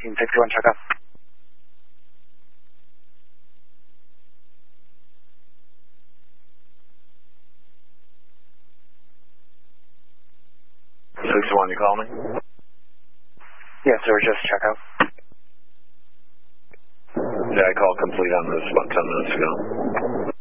1361, check out. You call me? Yes, sir, just check out. Yeah, I called complete on this about 10 minutes ago.